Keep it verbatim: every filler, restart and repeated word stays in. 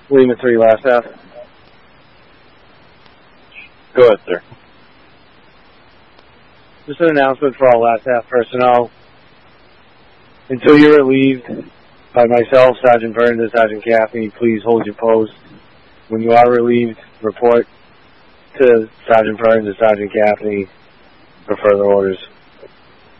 Lima three, last half. Go ahead, sir. Just an announcement for all last half personnel. Until you're relieved by myself, Sergeant Burns, and Sergeant Gaffney, please hold your post. When you are relieved, report to Sergeant Burns and Sergeant Gaffney for further orders.